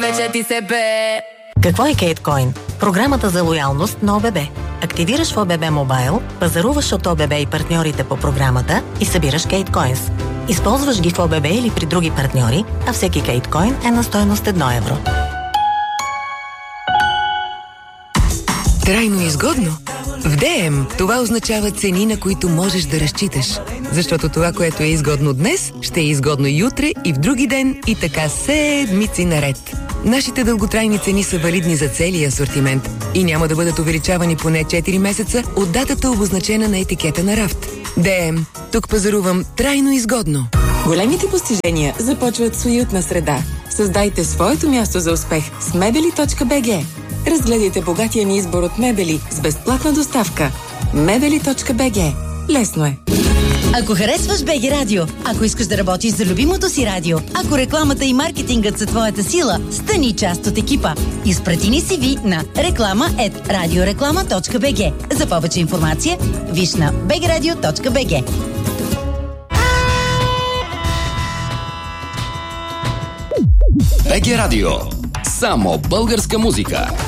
вече ти се бе. Какво е Кейткоин? Програмата за лоялност на ОББ. Активираш в ОББ Мобайл, пазаруваш от ОББ и партньорите по програмата и събираш Кейткоинс. Използваш ги в ОББ или при други партньори, а всеки Кейткоин е на стойност 1 евро. Трайно изгодно? В ДМ това означава цени, на които можеш да разчиташ. Защото това, което е изгодно днес, ще е изгодно и утре, и в други ден, и така седмици наред. Нашите дълготрайни цени са валидни за целия асортимент и няма да бъдат увеличавани поне 4 месеца от датата, обозначена на етикета на рафт. ДМ. Тук пазарувам трайно изгодно. Големите постижения започват с уютна среда. Създайте своето място за успех с mebeli.bg. Разгледайте богатия ни избор от мебели с безплатна доставка. mebeli.bg. Лесно е. Ако харесваш БГ Радио, ако искаш да работиш за любимото си радио, ако рекламата и маркетингът са твоята сила, стани част от екипа. Изпрати ни CV на reklama@radioreklama.bg. За повече информация, виж на bgradio.bg. БГ Радио. Само българска музика.